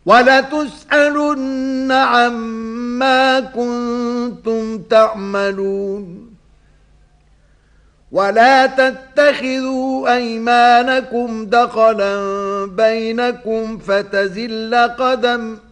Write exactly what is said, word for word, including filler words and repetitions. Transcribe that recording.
وَلَتُسْأَلُنَّ عَمَّا كُنتُمْ تَعْمَلُونَ وَلَا تَتَّخِذُوا أَيْمَانَكُمْ دَخَلًا بَيْنَكُمْ فَتَزِلَّ قَدَمٌ